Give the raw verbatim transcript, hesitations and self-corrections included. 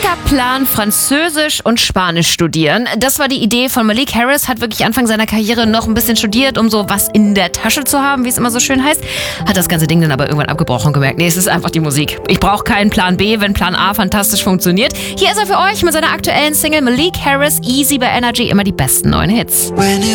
Backup-Plan Französisch und Spanisch studieren. Das war die Idee von Malik Harris, hat wirklich Anfang seiner Karriere noch ein bisschen studiert, um so was in der Tasche zu haben, wie es immer so schön heißt. Hat das ganze Ding dann aber irgendwann abgebrochen und gemerkt, nee, es ist einfach die Musik. Ich brauche keinen Plan B, wenn Plan A fantastisch funktioniert. Hier ist er für euch mit seiner aktuellen Single Malik Harris, Easy bei Energy, immer die besten neuen Hits.